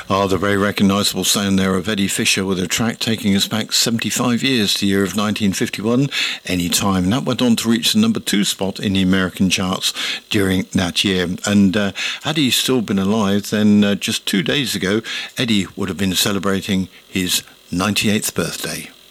Oh, the very recognisable sound there of Eddie Fisher with a track taking us back 75 years to the year of 1951, Anytime. And that went on to reach the number 2 spot in the American charts during that year. And had he still been alive, then just 2 days ago, Eddie would have been celebrating his 98th birthday.